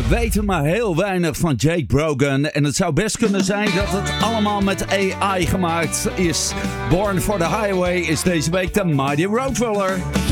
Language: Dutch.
We weten maar heel weinig van Jake Brogan. En het zou best kunnen zijn dat het allemaal met AI gemaakt is. Born for the Highway is deze week de Mighty Roadrunner.